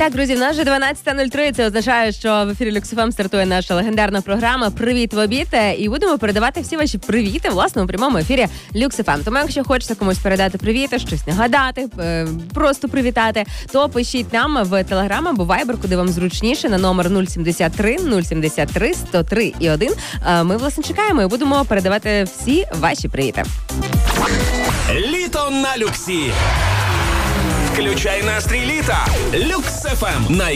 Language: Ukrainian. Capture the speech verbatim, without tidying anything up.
Так, друзі, в нас вже дванадцята нуль три. Це означає, що в ефірі Люкс еф ем стартує наша легендарна програма «Привіт в обід». І будемо передавати всі ваші привіти, власне, у прямому ефірі Люкс еф ем. Тому, якщо хочете комусь передати привіти, щось нагадати, просто привітати, то пишіть нам в Телеграм або Вайбер, куди вам зручніше, на номер нуль сімдесят три нуль сімдесят три сто три і один. Ми, власне, чекаємо і будемо передавати всі ваші привіти. Літо на Люксі. Включай настрій літа. Люкс еф ем.